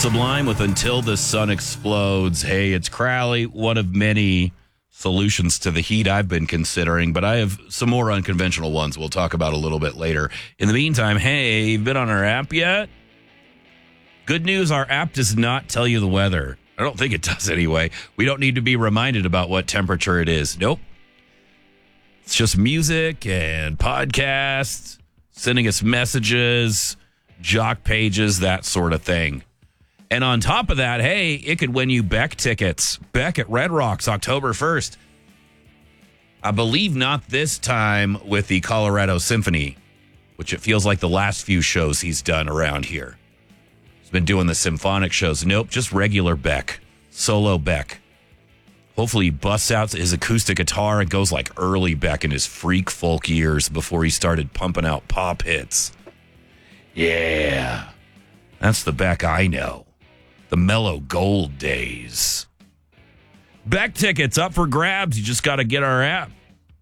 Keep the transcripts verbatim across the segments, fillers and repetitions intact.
Sublime with Until the Sun Explodes. Hey, it's Crowley, one of many solutions to the heat I've been considering, but I have some more unconventional ones we'll talk about a little bit later. In the meantime, hey, you've been on our app yet? Good news, our app does not tell you the weather. I don't think it does anyway. We don't need to be reminded about what temperature it is. Nope. It's just music and podcasts, sending us messages, jock pages, that sort of thing. And on top of that, hey, it could win you Beck tickets. Beck at Red Rocks, October first. I believe not this time with the Colorado Symphony, which it feels like the last few shows he's done around here. He's been doing the symphonic shows. Nope, just regular Beck, solo Beck. Hopefully he busts out his acoustic guitar and goes like early Beck in his freak folk years before he started pumping out pop hits. Yeah, that's the Beck I know. The mellow gold days. Beck tickets up for grabs. You just got to get our app.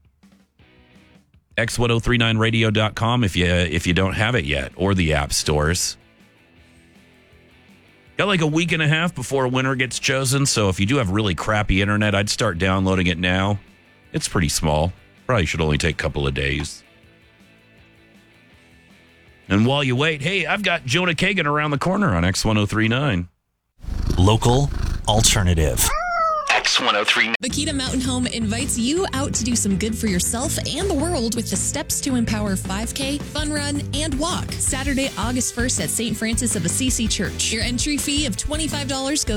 X ten thirty-nine radio dot com if you if you don't have it yet, or the app stores. Got like a week and a half before a winner gets chosen, so if you do have really crappy internet, I'd start downloading it now. It's pretty small. Probably should only take a couple of days. And while you wait, hey, I've got Jonah Kagan around the corner on X ten thirty-nine. Local alternative. X ten thirty-nine. Bakita Mountain Home invites you out to do some good for yourself and the world with the Steps to Empower five K, Fun Run, and Walk. Saturday, August first at Saint Francis of Assisi Church. Your entry fee of twenty-five dollars goes